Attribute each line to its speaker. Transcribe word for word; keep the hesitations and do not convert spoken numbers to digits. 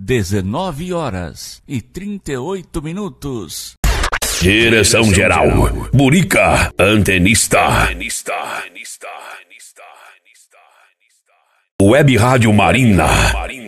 Speaker 1: dezenove horas e trinta e oito minutos.
Speaker 2: Direção geral, Murica, antenista. Web Rádio Marina.